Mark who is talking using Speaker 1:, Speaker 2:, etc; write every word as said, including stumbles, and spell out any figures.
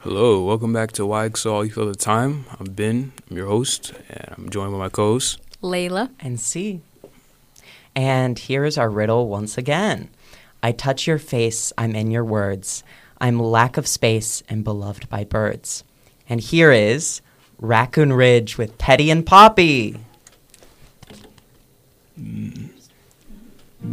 Speaker 1: Hello, welcome back to Why All You Feel the Time. I'm Ben, I'm your host, and I'm joined by my co-host,
Speaker 2: Layla.
Speaker 3: And C. And here is our riddle once again. I touch your face, I'm in your words. I'm lack of space and beloved by birds. And here is Raccoon Ridge with Teddy and Poppy.
Speaker 1: Mm.